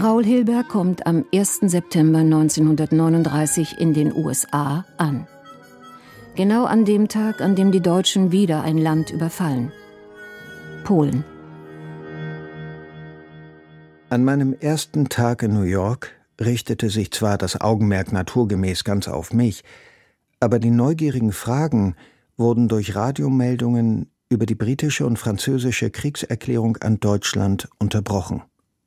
Raoul Hilberg kommt am 1. September 1939 in den USA an. Genau an dem Tag, an dem die Deutschen wieder ein Land überfallen. Polen. An meinem ersten Tag in New York richtete sich zwar das Augenmerk naturgemäß ganz auf mich, aber die neugierigen Fragen wurden durch Radiomeldungen über die britische und französische Kriegserklärung an Deutschland unterbrochen.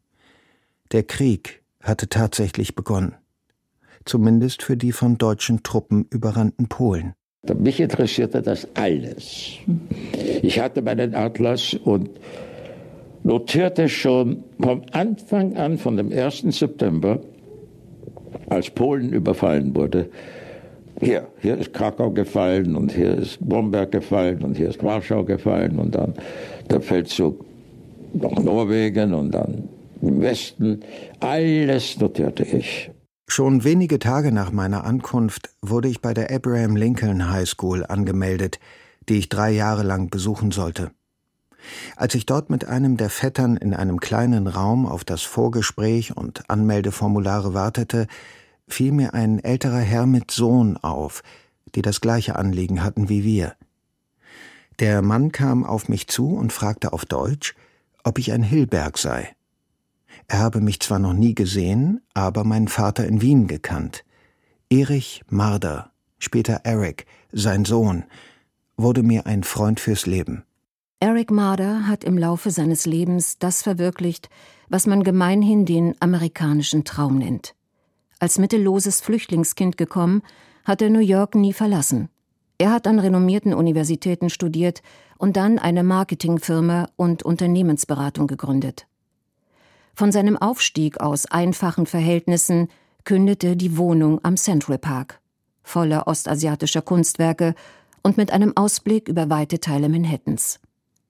Der Krieg hatte tatsächlich begonnen, zumindest für die von deutschen Truppen überrannten Polen. Mich interessierte das alles. Ich hatte meinen Atlas und notierte schon vom Anfang an, von dem 1. September, als Polen überfallen wurde, hier ist Krakau gefallen und hier ist Bromberg gefallen und hier ist Warschau gefallen und dann der Feldzug nach Norwegen und dann im Westen. Alles notierte ich. Schon wenige Tage nach meiner Ankunft wurde ich bei der Abraham Lincoln High School angemeldet, die ich 3 Jahre lang besuchen sollte. Als ich dort mit einem der Vettern in einem kleinen Raum auf das Vorgespräch und Anmeldeformulare wartete, fiel mir ein älterer Herr mit Sohn auf, die das gleiche Anliegen hatten wie wir. Der Mann kam auf mich zu und fragte auf Deutsch, ob ich ein Hilberg sei. Er habe mich zwar noch nie gesehen, aber meinen Vater in Wien gekannt. Erich Marder, später Eric, sein Sohn, wurde mir ein Freund fürs Leben. Eric Marder hat im Laufe seines Lebens das verwirklicht, was man gemeinhin den amerikanischen Traum nennt. Als mittelloses Flüchtlingskind gekommen, hat er New York nie verlassen. Er hat an renommierten Universitäten studiert und dann eine Marketingfirma und Unternehmensberatung gegründet. Von seinem Aufstieg aus einfachen Verhältnissen kündete die Wohnung am Central Park, voller ostasiatischer Kunstwerke und mit einem Ausblick über weite Teile Manhattans.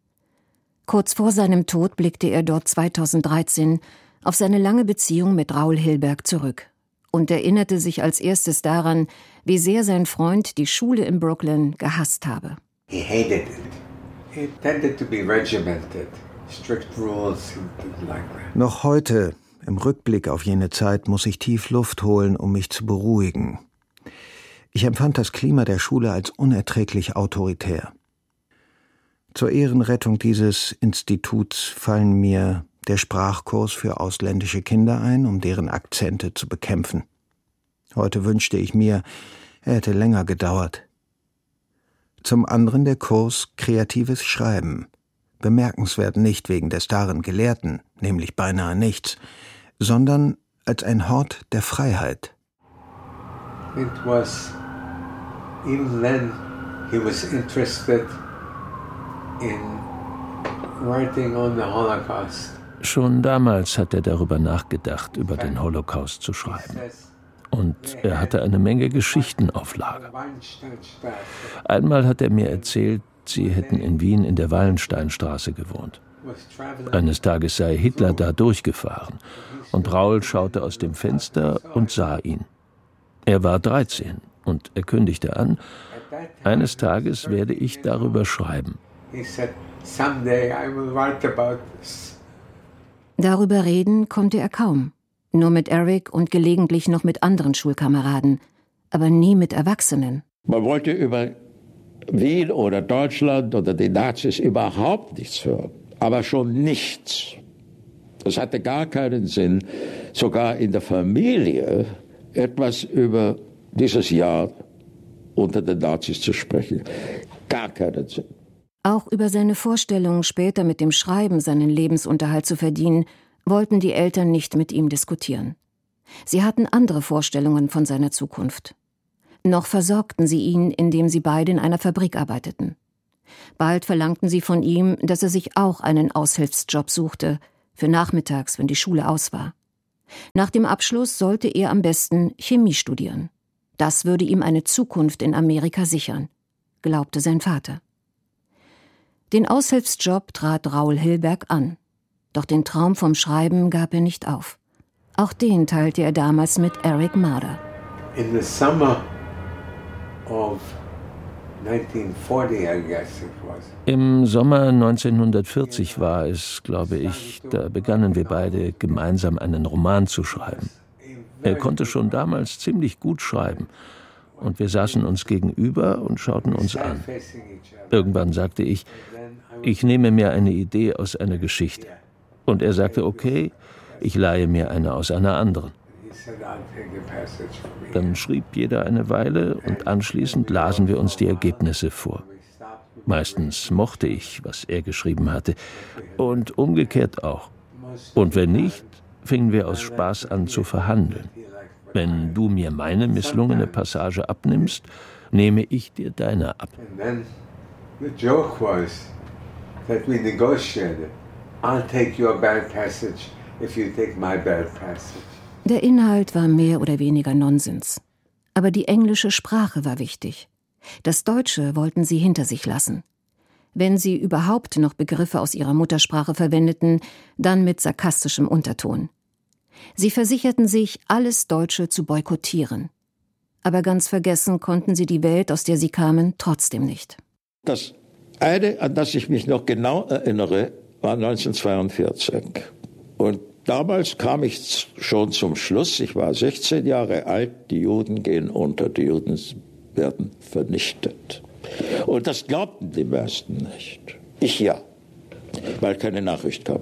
Kurz vor seinem Tod blickte er dort 2013 auf seine lange Beziehung mit Raoul Hilberg zurück und erinnerte sich als erstes daran, wie sehr sein Freund die Schule in Brooklyn gehasst habe. He hated it. He tended to be regimented. Strict rules, like that. Noch heute, im Rückblick auf jene Zeit, muss ich tief Luft holen, um mich zu beruhigen. Ich empfand das Klima der Schule als unerträglich autoritär. Zur Ehrenrettung dieses Instituts fallen mir der Sprachkurs für ausländische Kinder ein, um deren Akzente zu bekämpfen. Heute wünschte ich mir, er hätte länger gedauert. Zum anderen der Kurs Kreatives Schreiben. Bemerkenswert nicht wegen des darin Gelehrten, nämlich beinahe nichts, sondern als ein Hort der Freiheit. It was, even then, he was interested in writing on the Holocaust. Schon damals hat er darüber nachgedacht, über den Holocaust zu schreiben. Und er hatte eine Menge Geschichten auf Lager. Einmal hat er mir erzählt, sie hätten in Wien in der Wallensteinstraße gewohnt. Eines Tages sei Hitler da durchgefahren und Raoul schaute aus dem Fenster und sah ihn. Er war 13 und er kündigte an, eines Tages werde ich darüber schreiben. Darüber reden konnte er kaum. Nur mit Eric und gelegentlich noch mit anderen Schulkameraden, aber nie mit Erwachsenen. Man wollte über Wien oder Deutschland oder die Nazis überhaupt nichts hören, aber schon nichts. Es hatte gar keinen Sinn, sogar in der Familie etwas über dieses Jahr unter den Nazis zu sprechen. Gar keinen Sinn. Auch über seine Vorstellung, später mit dem Schreiben seinen Lebensunterhalt zu verdienen, wollten die Eltern nicht mit ihm diskutieren. Sie hatten andere Vorstellungen von seiner Zukunft. Noch versorgten sie ihn, indem sie beide in einer Fabrik arbeiteten. Bald verlangten sie von ihm, dass er sich auch einen Aushilfsjob suchte, für nachmittags, wenn die Schule aus war. Nach dem Abschluss sollte er am besten Chemie studieren. Das würde ihm eine Zukunft in Amerika sichern, glaubte sein Vater. Den Aushilfsjob trat Raoul Hilberg an. Doch den Traum vom Schreiben gab er nicht auf. Auch den teilte er damals mit Eric Marder. In the summer of Im Sommer 1940 war es, glaube ich, da begannen wir beide gemeinsam einen Roman zu schreiben. Er konnte schon damals ziemlich gut schreiben und wir saßen uns gegenüber und schauten uns an. Irgendwann sagte ich nehme mir eine Idee aus einer Geschichte. Und er sagte, okay, ich leihe mir eine aus einer anderen. Dann schrieb jeder eine Weile und anschließend lasen wir uns die Ergebnisse vor. Meistens mochte ich, was er geschrieben hatte, und umgekehrt auch. Und wenn nicht, fingen wir aus Spaß an zu verhandeln. Wenn du mir meine misslungene Passage abnimmst, nehme ich dir deine ab. The joke was that we negotiated. I'll take your bad passage if you take my bad passage. Der Inhalt war mehr oder weniger Nonsens. Aber die englische Sprache war wichtig. Das Deutsche wollten sie hinter sich lassen. Wenn sie überhaupt noch Begriffe aus ihrer Muttersprache verwendeten, dann mit sarkastischem Unterton. Sie versicherten sich, alles Deutsche zu boykottieren. Aber ganz vergessen konnten sie die Welt, aus der sie kamen, trotzdem nicht. Das eine, an das ich mich noch genau erinnere, war 1942. Und damals kam ich schon zum Schluss, ich war 16 Jahre alt, die Juden gehen unter, die Juden werden vernichtet. Und das glaubten die meisten nicht. Ich ja, weil keine Nachricht kam.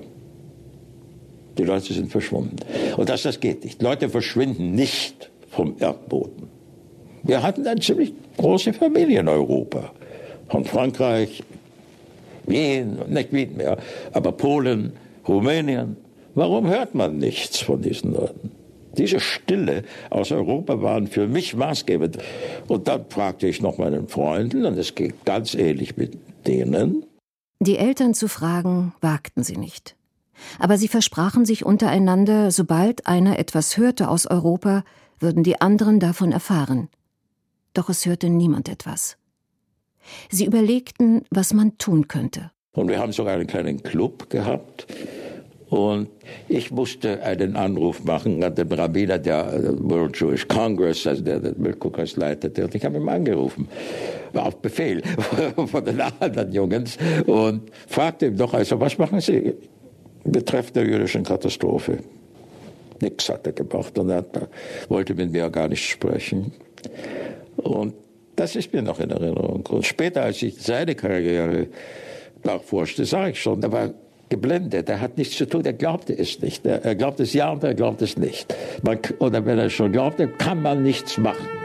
Die Leute sind verschwunden. Und das geht nicht. Leute verschwinden nicht vom Erdboden. Wir hatten eine ziemlich große Familie in Europa. Von Frankreich, Wien, nicht Wien mehr, aber Polen, Rumänien. Warum hört man nichts von diesen Leuten? Diese Stille aus Europa waren für mich maßgebend. Und dann fragte ich noch meinen Freunden, und es ging ganz ähnlich mit denen. Die Eltern zu fragen, wagten sie nicht. Aber sie versprachen sich untereinander, sobald einer etwas hörte aus Europa, würden die anderen davon erfahren. Doch es hörte niemand etwas. Sie überlegten, was man tun könnte. Und wir haben sogar einen kleinen Club gehabt. Und ich musste einen Anruf machen an den Rabbiner der World Jewish Congress, also der den Milchkongress leitete. Und ich habe ihn angerufen, auf Befehl von den anderen Jungs, und fragte ihn doch, also was machen Sie betreffend der jüdischen Katastrophe? Nichts hat er gemacht und er wollte mit mir gar nicht sprechen. Und das ist mir noch in Erinnerung. Und später, als ich seine Karriere nachforschte, sah ich schon, er war geblendet, er hat nichts zu tun, er glaubte es nicht. Er glaubt es ja und er glaubt es nicht. Oder wenn er schon glaubte, kann man nichts machen.